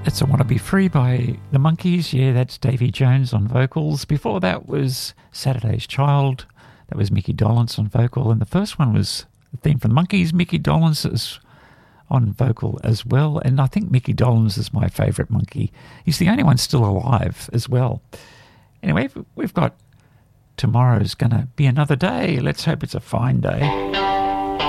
It's I Want to Be Free by the Monkees. Yeah, that's Davy Jones on vocals. Before that was Saturday's Child. That was Mickey Dolenz on vocal. And the first one was the theme from the Monkees. Mickey Dolenz is on vocal as well. And I think Mickey Dolenz is my favourite Monkey. He's the only one still alive as well. Anyway, we've got Tomorrow's Gonna Be Another Day. Let's hope it's a fine day.